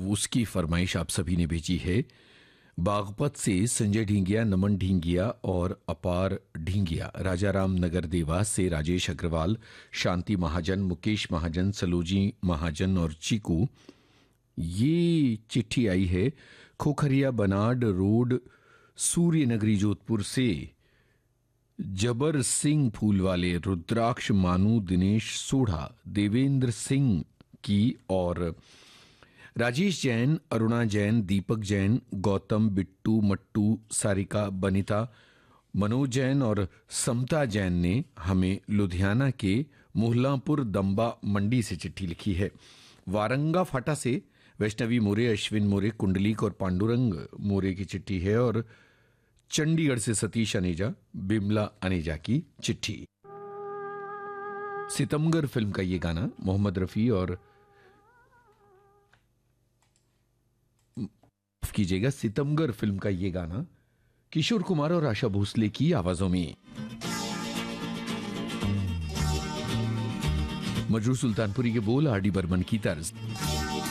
उसकी फरमाइश आप सभी ने भेजी है। बागपत से संजय ढींगिया, नमन ढींगिया और अपार ढींगिया। राजाराम नगर देवास से राजेश अग्रवाल, शांति महाजन, मुकेश महाजन, सलोजी महाजन और चीकू। ये चिट्ठी आई है खोखरिया बनाड रोड, सूर्य नगरी, जोधपुर से जबर सिंह फूलवाले, रुद्राक्ष मानू, दिनेश सोढ़ा, देवेंद्र सिंह की और राजेश जैन, अरुणा जैन, दीपक जैन, गौतम, बिट्टू, मट्टू, सारिका, बनिता, मनोज जैन और समता जैन ने हमें लुधियाना के मोहल्लापुर दंबा मंडी से चिट्ठी लिखी है। वारंगा फाटा से वैष्णवी मोरे, अश्विन मोरे, कुंडलीक और पांडुरंग मोरे की चिट्ठी है और चंडीगढ़ से सतीश अनेजा, बिमला अनेजा की चिट्ठी। सितमगर फिल्म का ये गाना मोहम्मद रफी और कीजिएगा, सितमगर फिल्म का ये गाना किशोर कुमार और आशा भोसले की आवाजों में। मजरू सुल्तानपुरी के बोल, आर डी बर्मन की तर्ज।